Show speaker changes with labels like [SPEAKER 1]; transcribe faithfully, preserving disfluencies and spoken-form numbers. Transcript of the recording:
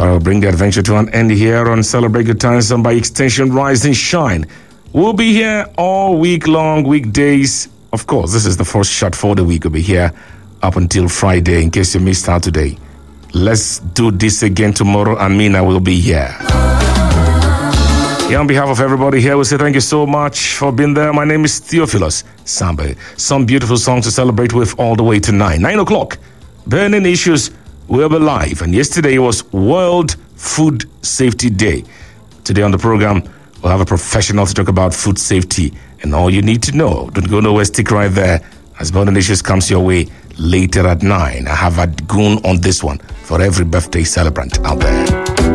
[SPEAKER 1] I'll bring the adventure to an end here on Celebrate Good Times and by extension Rise and Shine. We'll be here all week long, weekdays. Of course, this is the first shot for the week. We'll be here up until Friday in case you missed out today. Let's do this again tomorrow and Mina will be here. Yeah, on behalf of everybody here, we say thank you so much for being there. My name is Theophilus Sambe. Some beautiful songs to celebrate with all the way to nine. Nine o'clock, Burning Issues will be live. And yesterday was World Food Safety Day. Today on the program, we'll have a professional to talk about food safety and all you need to know. Don't go nowhere, stick right there as Burning Issues comes your way later at nine. I have a goon on this one for every birthday celebrant out there.